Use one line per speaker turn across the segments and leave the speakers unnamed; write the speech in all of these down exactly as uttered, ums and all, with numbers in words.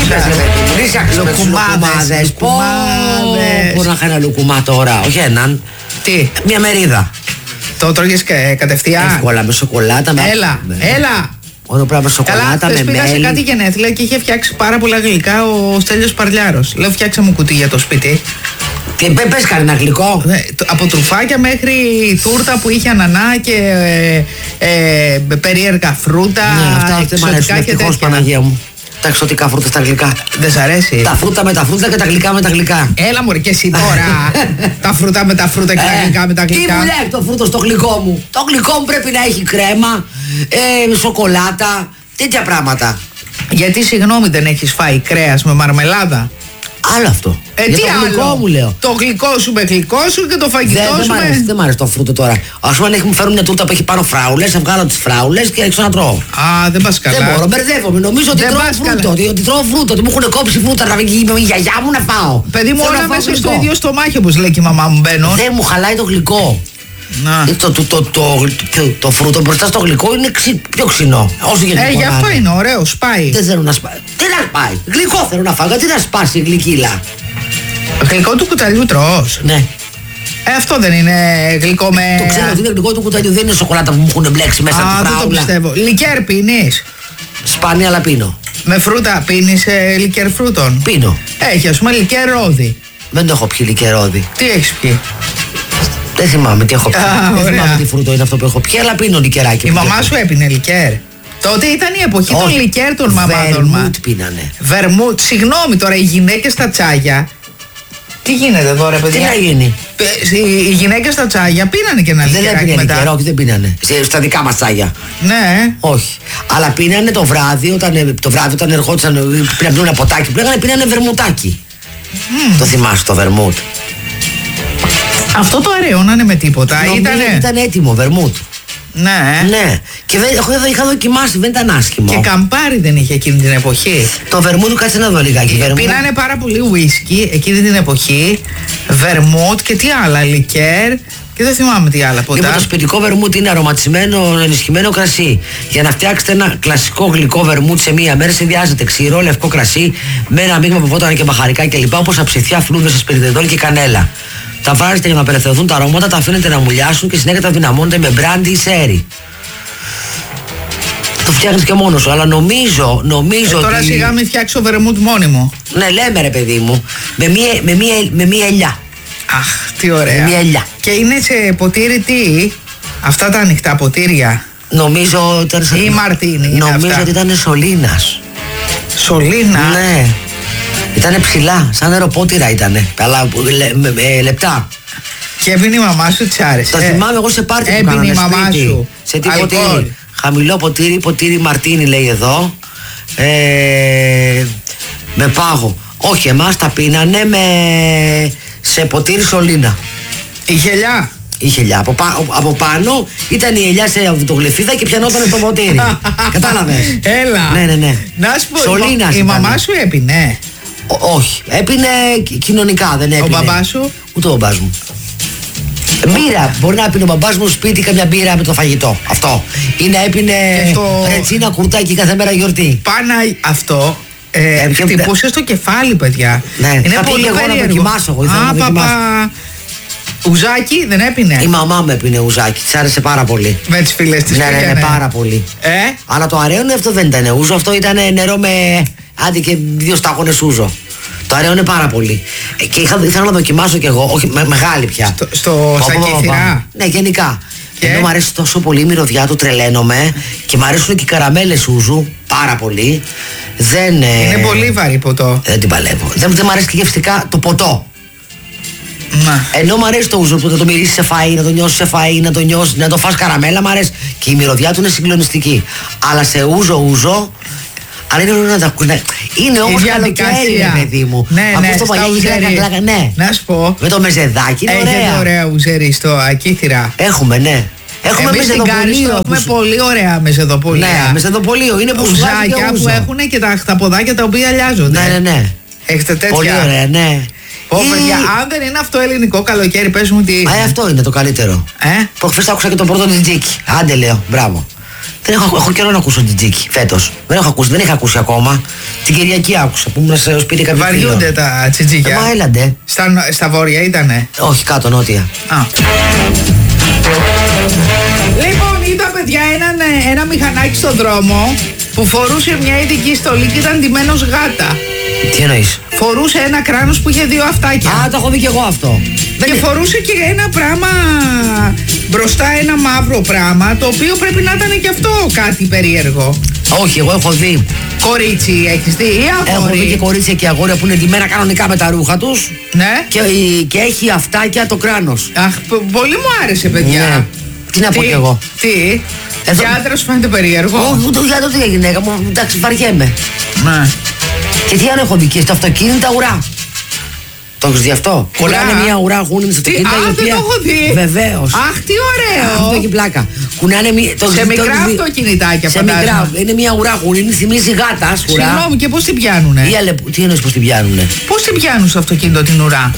Λουκουμάδες. Πώς να είχα ένα λουκουμά τώρα, όχι έναν.
Τι?
Μια μερίδα.
Το τρώγες κατευθείαν?
Εύκολα, με σοκολάτα.
Έλα, έλα.
Όλο πράγμα με σοκολάτα.
Καλά, χθες πήγα σε κάτι γενέθλια και είχε φτιάξει πάρα πολλά γλυκά ο Στέλιος Παρλιάρος. Λέω, φτιάξε μου κουτί για το σπίτι.
Και πες κανένα γλυκό.
Από τρουφάκια μέχρι τούρτα που είχε ανανά και ε, ε, περίεργα φρούτα.
Ναι, αυτά δεν μ' αρέσουν, ευτυχώς, Παναγία μου. Τα εξωτικά φρούτα στα γλυκά.
Δεν σ' αρέσει?
Τα φρούτα με τα φρούτα και τα γλυκά με τα γλυκά.
Έλα μωρέ και εσύ τώρα. Τα φρούτα με τα φρούτα και τα γλυκά με τα γλυκά.
Τι μου λέει το φρούτο στο γλυκό μου? Το γλυκό μου πρέπει να έχει κρέμα, ε, σοκολάτα, τέτοια πράγματα.
Γιατί συγγνώμη δεν έχεις φάει κρέας με μαρμελάδα?
Άλλο αυτό.
Ε,
για
τι
το
άλλο?
γλυκό μου λέω.
Το γλυκό σου με γλυκό σου και το φαγητό
δεν,
σου
δεν
με...
Δεν μ' αρέσει το φρούτο τώρα. Ας πούμε αν μου φέρουν μια τούρτα που έχει πάνω φράουλες, θα βγάλω τις φράουλες και έξω να τρώω.
Α, δεν πας καλά.
Δεν μπορώ, μπερδεύομαι. Νομίζω ότι τρώω φρούτο, ότι, ότι τρώω φρούτο, ότι μου έχουν κόψει φρούτα να βγει με η γιαγιά μου να φάω.
Παιδί μου,
θέλω
όλα μέσα
γλυκό.
στο ίδιο στομάχι όπως λέει και η μαμά μου μπαίνουν.
Δεν μου χαλάει το γλυκό.
Να.
Το, το, το, το, το, το φρούτο μπροστά στο γλυκό είναι ξυ, πιο ξινό. Όσο γενικό.
Ε, γι' αυτό είναι ωραίο, σπάει.
Δεν θέλω να σπάει. Τι να σπάει? Γλυκό θέλω να φάω. Γιατί να σπάσει η γλυκύλα?
Γλυκό του κουταλιού τρως?
Ναι.
Ε, αυτό δεν είναι γλυκό με...
Το ξέρω ότι είναι γλυκό του κουταλιού. Δεν είναι σοκολάτα που μου έχουν μπλέξει μέσα.
Α, δεν το πιστεύω. Λικέρ πίνεις?
Σπάνια, αλλά πίνω.
Με φρούτα πίνεις ε, λικέρ φρούτων?
Πίνω.
Έχει ας πούμε λικέρ ρόδι.
Δεν το έχω πιει λικερόδι.
Τι έχεις πιει?
Δεν θυμάμαι τι έχω πιει.
Α,
δεν
ωραία.
θυμάμαι τι φρούτο είναι αυτό που έχω πιει, αλλά πίνω λικεράκι.
Η μαμά σου έπινε λικέρ? Τότε ήταν η εποχή
Όχι.
των λικέρ των μαμάδων μας.
Βερμούτ πίνανε.
Βερμούτ. Συγγνώμη τώρα, οι γυναίκες στα τσάγια. Τι γίνεται εδώ ρε παιδιά?
Τι να γίνει?
Ε, Οι, οι γυναίκες στα τσάγια πίνανε και ένα
Δεν
λικεράκι
έπινε
μετά.
λικερό, όχι δεν πίνανε. Σε- Στα δικά μας τσάγια.
Ναι.
Όχι. Αλλά πίνανε το βράδυ, όταν, το βράδυ όταν ερχόντουσαν να πίνουν ένα ποτάκι, πήγανε, πίνανε βερμουτάκι.
Mm.
Το θυμάσαι το βερμούτ?
Αυτό το αραιώνανε με τίποτα.
Νομίζω
Ήτανε...
ότι ήταν έτοιμο βερμούτ.
Ναι.
Ναι. Και δεν, έχω, είχα δοκιμάσει, δεν ήταν άσχημο.
Και καμπάρι δεν είχε εκείνη την εποχή.
Το βερμούτ, κάτσε να δω λιγάκι. Βερμούτ.
Πίνανε πάρα πολύ ουίσκι εκείνη την εποχή. Βερμούτ και τι άλλα, λικέρ. Και δεν θυμάμαι τι άλλα ποτέ.
Λοιπόν, το σπιτικό βερμούτ είναι αρωματισμένο, ενισχυμένο κρασί. Για να φτιάξετε ένα κλασικό γλυκό βερμούτ σε μία μέρα, συνδυάζεται ξηρό λευκό κρασί με ένα μείγμα από βότανα και μπαχαρικά κλπ. Όπως αψιθιά, φλούδες, ασπιριδετόλ και κανέλα. Τα βάζετε για να απελευθερωθούν τα αρώματα, τα αφήνετε να μουλιάσουν και συνέχεια τα δυναμώνετε με μπράντι ή σέρι. Το φτιάχνεις και μόνος σου, αλλά νομίζω, νομίζω
ε, τώρα
ότι...
σιγά μην φτιάξω βερμούτ μόνιμο.
Ναι, λέμε ρε παιδί μου, με μία, με μία, με μία ελιά.
Αχ, τι ωραία.
Με μία ελιά.
Και είναι σε ποτήρι τι? Αυτά τα ανοιχτά ποτήρια.
Νομίζω ότι ήταν...
Ή Μαρτίνι είναι
Νομίζω
αυτά.
ότι ήταν σωλήνας.
Σωλήνα.
Ναι. Ήτανε ψηλά, σαν αεροπότηρα ήτανε. Αλλά λε, με, με, λεπτά.
Και έπινε η μαμά σου, της άρεσε?
Το θυμάμαι εγώ σε πάρτι που
έπινε
κάνανε
η μαμά
σπίτι.
σου.
Σε τι
αλκοόλ.
ποτήρι? Χαμηλό ποτήρι, ποτήρι Μαρτίνι λέει εδώ. Ε, με πάγο. Όχι, εμάς τα πίνανε με, σε ποτήρι σωλήνα.
Η γελιά.
Είχε ελιά. Από, πα- από πάνω ήταν η ελιά σε αυτογλυφίδα και πιανόταν το ποτήρι. Κατάλαβες?
Έλα.
Ναι, ναι, ναι.
Να σου πω,
Σωλήνας
η, η
ήτανε.
μαμά σου έπινε?
Ό, όχι. Έπινε κι- κοινωνικά, δεν έπινε.
Ο μπαμπάς σου?
Ούτε ο μπαμπάς μου. Μπύρα. Μπορεί να έπινε ο μπαμπάς μου σπίτι καμιά μπύρα με το φαγητό. Αυτό. Ή να έπινε
Και το-
ρετσίνα κουρτάκι κάθε μέρα γιορτή.
Πάνα αυτό. Ε,
Ε, ποιο-
χτυπούσε στο κεφάλι, παιδιά.
Ναι,
είναι
θα
πολύ
πήγα εγώ να
περίεργο.
δοκιμάσω, εγώ ήθελα
Α,
να δοκιμάσω.
παπα. Ουζάκι δεν έπινε?
Η μαμά μου έπινε ουζάκι. Της άρεσε πάρα πολύ.
Με τις φίλες της
Ναι, ναι, ναι,
πήγαινε.
πάρα πολύ.
Ε,
Αλλά το αραίωνε αυτό δεν ήταν ούζο, αυτό ήταν νερό με άντε και δύο στάχονες ούζο. Το αραίωνε πάρα πολύ. Ε, και είχα, ήθελα να δοκιμάσω κι εγώ, όχι με, μεγάλη πια.
στο, στο
Πω,
στα
πω, πω, πω.
κύθυρα.
Ναι, γενικά.
Και?
Ενώ μου αρέσει τόσο πολύ η μυρωδιά του, τρελαίνομαι και μου αρέσουν και οι καραμέλες ούζου πάρα πολύ. Δεν, ε,
Είναι πολύ βαρύ ποτό.
Δεν την παλεύω. Δεν, δεν μου αρέσει και γευστικά το ποτό.
Να.
Ενώ μου αρέσει το ούζο που θα το μυρίσει σε φαΐ, να το νιώσει σε φαΐ, να το νιώσει, να το φας καραμέλα, μου αρέσει. Και η μυρωδιά του είναι συγκλονιστική. Αλλά σε ούζο ούζο, αλλά είναι ωραίο να τα ακούνε. Είναι όμως καλοκαίρι, ρε παιδί μου.
Ναι, ναι,
Ακούς το
στα
παγιάκι,
ουζερί.
κλάκα, κλάκα, ναι.
Να σου πω.
Με το μεζεδάκι είναι
Έχετε
ωραία.
ωραία ουζερί στο Ακήθυρα.
Έχουμε, ναι. Έχουμε
Εμείς στην Κάριστο
μεζεδοπολείο.
έχουμε
που σου-
πολύ ωραία μεζεδοπολία.
Ναι, μεζεδοπολείο. Είναι που σου βγάζει και
Ουζάκια
ούζο.
που έχουν και τα χταποδάκια τα οποία αλλάζονται.
Ναι, ναι, ναι.
Έχετε τέτοια?
Πολύ ωραία, ναι.
Πω,
Ή-
παιδιά, αν δεν είναι αυτό ελληνικό καλοκαίρι, πες μου τι είναι.
Α, ε, αυτό είναι το καλύτερο.
Ε?
Προχθές άκουσα και τον πρώτο Τζιτζίκι. Άντε λέω, μπράβο. Δεν έχω, έχω καιρό να ακούσω την Τζίκη φέτος. Δεν έχω ακούσει, δεν είχα ακούσει ακόμα. Την Κυριακή άκουσα που ήμουν στο σπίτι κάποιο φίλο.
Βαριούνται τα τσιτζίκια.
Μα έλαντε.
Στα, στα βόρεια ήτανε.
Όχι, κάτω νότια.
Α. Λοιπόν, είδα παιδιά έναν, ένα μηχανάκι στον δρόμο που φορούσε μια ειδική στολή και ήταν ντυμένος γάτα.
Τι εννοείς?
Φορούσε ένα κράνος που είχε δύο αυτάκια.
Α, το έχω δει και εγώ αυτό.
Και φορούσε και ένα πράγμα μπροστά, ένα μαύρο πράγμα, το οποίο πρέπει να ήταν και αυτό κάτι περίεργο.
Όχι, εγώ έχω δει.
Κορίτσι έχεις δει ή αγόρι?
Έχω δει και κορίτσια και αγόρια που είναι ντυμένα κανονικά με τα ρούχα τους.
Ναι.
Και, και έχει αυτάκια το κράνος.
Αχ, πολύ μου άρεσε παιδιά.
Ναι. Τι να πω κι εγώ.
Τι,
Εδώ...
για άντρα σου φαίνεται περίεργο?
Όχι, ούτε για το τι για γυναίκα μου, εντάξει, βαριέμαι.
Ναι.
Και τι άλλο έχω δει και στο αυτοκίνητα ουρά. Το έχεις δει αυτό? Κολλάνε μια ουρά γούνιν στο αυτοκίνητα.
Α, δεν το έχω δει.
Βεβαίως.
Αχ, τι ωραίο.
Αυτό έχει πλάκα. Κουνάνε μια. Το,
σε
το,
μικρά
το,
αυτοκινητάκια,
σε
φαντάζομαι.
μικρά. Είναι μια ουρά γούνιν, θυμίζει γάτα.
Συγγνώμη, και πώς την πιάνουνε?
Τι, αλε, τι εννοείς πώς την πιάνουνε?
Πώς την πιάνουν στο αυτοκίνητο την ουρά?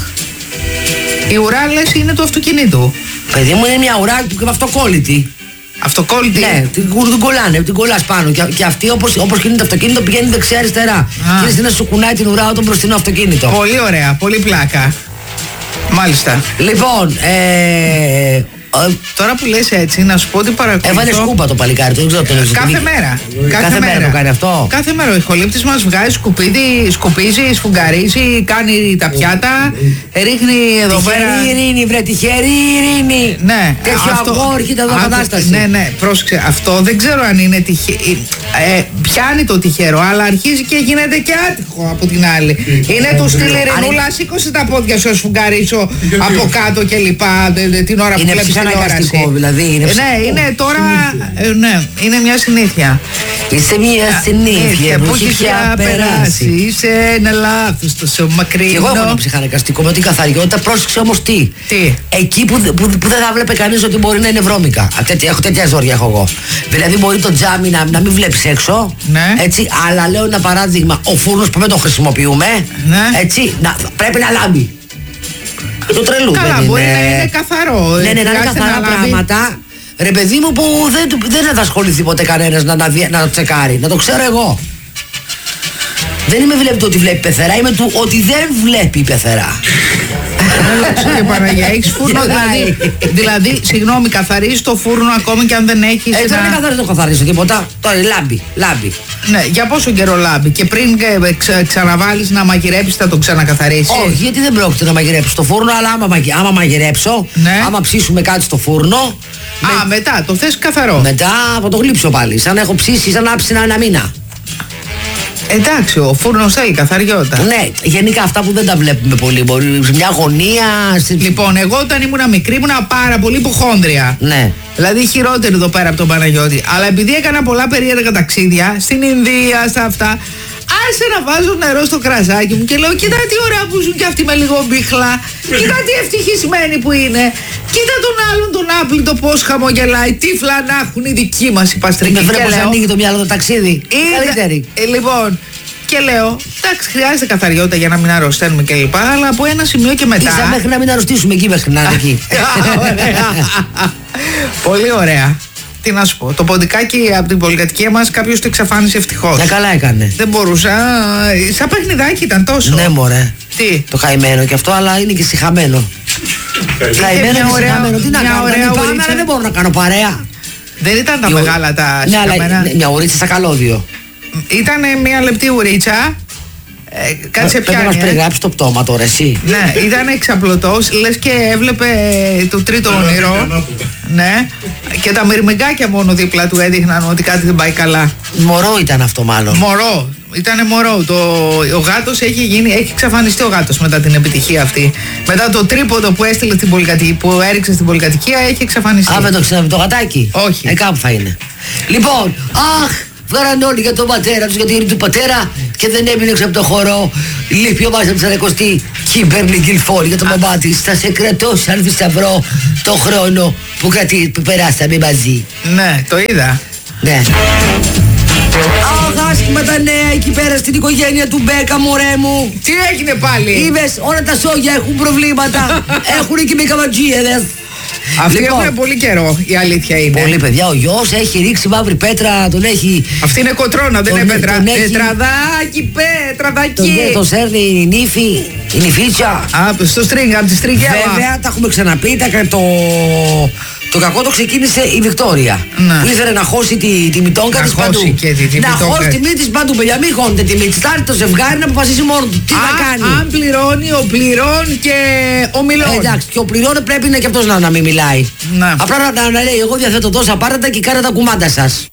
Η ουρά λες είναι του αυτοκινήτου.
Παιδί μου, είναι μια ουρά που αυτοκόλλητη.
Αυτοκόλλητη.
Ναι, την, την κολλάνε, την κολλάς πάνω. Και, και αυτή όπως, όπως κινείται το αυτοκίνητο πηγαίνει δεξιά-αριστερά. Και είναι στην να σου κουνάει την ουρά όταν μπροστινό αυτοκίνητο.
Πολύ ωραία, πολύ πλάκα. Μάλιστα.
Λοιπόν, ε,
τώρα που λες έτσι, να σου πω ότι παρακολουθώ.
Έβαλε σκούπα το παλικάρι, δεν ξέρω το λέω.
Κάθε μέρα.
Κάθε, κάθε μέρα. μέρα το κάνει αυτό.
Κάθε μέρα ο ηχολήπτης μας βγάζει σκουπίδι, σκουπίζει, σφουγγαρίζει, κάνει τα πιάτα, ρίχνει εδώ
τυχερή
πέρα.
Τυχερή ειρήνη, βρε, τυχερή ειρήνη.
Ναι,
τέτοιο αγόρ, έρχεται εδώ κατάσταση.
Ναι, ναι, πρόσεξε. Αυτό δεν ξέρω αν είναι τυχαίο. Ε, πιάνει το τυχερό, αλλά αρχίζει και γίνεται και άτυχο από την άλλη. Είναι του στυλ Ειρηνούλα, σήκωσε τα πόδια σου, σφουγγαρίσω από κάτω και λοιπά την ώρα που βλέπεις τηλεόραση.
Δηλαδή, είναι
ναι, είναι τώρα. Ε, ναι, είναι μια συνήθεια.
Είσαι μια συνήθεια που έχει πια περάσει.
Είσαι ένα λάθος τόσο μακρινό.
Και εγώ έχω ένα ψυχαναγκαστικό με την καθαριότητα. Πρόσεξε όμως τι.
Τι.
Εκεί που, που, που δεν θα βλέπει κανείς ότι μπορεί να είναι βρώμικα. Τέτοια, έχω τέτοια ζόρια έχω εγώ. Δηλαδή μπορεί το τζάμι να, να μην βλέπεις έξω.
Ναι.
Έτσι, αλλά λέω ένα παράδειγμα. Ο φούρνος που δεν το χρησιμοποιούμε.
Ναι.
Έτσι, να, πρέπει να λάμπει. Το τρελού.
Καλά,
δεν
μπορεί
είναι.
να είναι καθαρό.
Ναι, ναι, να είναι καθαρά να πράγματα. Ρε παιδί μου που δεν, δεν θα ασχοληθεί ποτέ κανένας να, να, να το τσεκάρει. Να το ξέρω εγώ. Δεν είμαι βλέπει το ότι βλέπει πεθερά, είμαι του ότι δεν βλέπει πεθερά.
Και Παναγία, έχεις φούρνο δηλαδή, δηλαδή, συγγνώμη, καθαρίζεις το φούρνο ακόμη και αν δεν έχεις.
Έτσι
ένα...
δεν καθαρίζω, το καθαρίζω τίποτα. Τώρα λάμπει, λάμπει.
Ναι, για πόσο καιρό λάμπει? Και πριν ξα, ξαναβάλεις να μαγειρέψεις θα το ξανακαθαρίσεις?
Όχι, γιατί δεν πρόκειται να μαγειρέψω στο φούρνο, αλλά άμα, μαγει, άμα μαγειρέψω,
ναι.
άμα ψήσουμε κάτι στο φούρνο.
Α, με... μετά, το θες καθαρό.
Μετά από το γλύψω πάλι, σαν να έχω ψήσει, σαν να άψει ένα μήνα.
Εντάξει, ο φούρνος θέλει καθαριότητα.
Ναι, γενικά αυτά που δεν τα βλέπουμε πολύ. Μπορεί σε μια γωνία. Στη...
Λοιπόν, εγώ όταν ήμουν μικρή ήμουνα πάρα πολύ υποχόνδρια.
Ναι.
Δηλαδή χειρότερη εδώ πέρα από τον Παναγιώτη. Αλλά επειδή έκανα πολλά περίεργα ταξίδια στην Ινδία, στα αυτά, άρχισα να βάζω νερό στο κρασάκι μου και λέω: κοίτα τι ωραία που ζουν κι αυτοί με λίγο μπίχλα. Κοίτα τι ευτυχισμένοι που είναι. Κοίτα τον άλλον τον άπλητο πώς χαμογελάει. Τύφλα να έχουν οι δικοί μας οι παστρικοί.
Με βλέπω να ανοίγει το μυαλό το ταξίδι. Καλύτερη.
Ε, λοιπόν, και λέω: εντάξει, χρειάζεται καθαριότητα για να μην αρρωσταίνουμε κλπ. Αλλά από ένα σημείο και μετά.
Ίσα μέχρι να μην αρρωστήσουμε εκεί μέχρι να είναι εκεί.
Πολύ ωραία. Τι να σου πω, το ποντικάκι από την πολυκατοικία μας κάποιος το εξαφάνισε ευτυχώς.
Ναι, καλά έκανε.
Δεν μπορούσα. Σαν παιχνιδάκι ήταν τόσο.
Ναι, μωρέ.
Τι.
Το καημένο κι αυτό, αλλά είναι και σιχαμένο. Καημένο και σιχαμένο. Τι να κάνω, να μην πάμε, αλλά δεν μπορώ να κάνω παρέα.
Δεν ήταν τα
Η
μεγάλα τα
ναι,
σιχαμένα.
Αλλά μια ουρίτσα στα καλώδιο.
Ήτανε μια λεπτή ουρίτσα. Ε, κάτσε
Πρέπει να μας περιγράψει το πτώμα τώρα, εσύ.
Ναι, ήταν εξαπλωτός, λες και έβλεπε το τρίτο όνειρο. Ναι, και τα μυρμηγκάκια μόνο δίπλα του έδειχναν ότι κάτι δεν πάει καλά.
Μωρό ήταν αυτό μάλλον.
Μωρό, ήτανε μωρό. Το, ο γάτος έχει γίνει, έχει εξαφανιστεί ο γάτος μετά την επιτυχία αυτή. Μετά το τρίποδο που έστειλε στην πολυκατοικία, που έριξε στην πολυκατοικία, έχει εξαφανιστεί.
Α, δεν το ξέραμε το γατάκι.
Όχι.
Ε, κάπου θα είναι. Λοιπόν, αχ, βγάλαν όλοι για τον πατέρα τους, για την του πατέρα και δεν έμεινε έξω από το χώρο. Λείπει ο Μάστερ Ψαρακοστή και η Μπέρνι Γκιλφόρ για τον μπαμπά της. Θα σε κρατώ σαν θησαυρό το χρόνο που, κρατή, που περάσαμε μαζί.
Ναι, το είδα.
Ναι. Αχ, άσχημα τα νέα εκεί πέρα στην οικογένεια του Μπέκα, μωρέ μου.
Τι έγινε πάλι?
Είδες, όλα τα σόγια έχουν προβλήματα. Έχουν και με καματζίεδες.
Αυτοί
Λοιπόν,
έχουν πολύ καιρό, η αλήθεια είναι.
πολύ παιδιά, ο γιος έχει ρίξει μαύρη πέτρα, τον έχει.
Αυτή είναι κοτρώνα, δεν
τον-
είναι πέτρα.
τον έχει-
Τετραδάκι, πέτραδάκι.
Τον, τον σέρνει η νύφη, η νυφίτσα.
Α, στο στρίγγ, από τη στριγγέλα.
Βέβαια, τα έχουμε ξαναπεί, τα, το, το κακό το ξεκίνησε η Βικτόρια.
Να.
Που ήθελε να χώσει τη, τη μητόγκα
Να
της
χώσει
παντού.
και τη- τη
να
μητόγκα.
χώσει τη μύτη της παντού, παιδιά. Μην χώνετε τη μύτη της. Θα έρθει το ζευγάρι να αποφασίσει μόνο του. Τι
Α,
θα κάνει.
αν πληρώνει, ο πληρών και ο μιλών.
Ε, εντάξει, και ο πληρώνει πρέπει να και αυτός να, να μην μιλάει.
Να.
Απλά να, να, να λέει: εγώ διαθέτω τόσα πάρετε και κάνετε τα κουμάντα σας.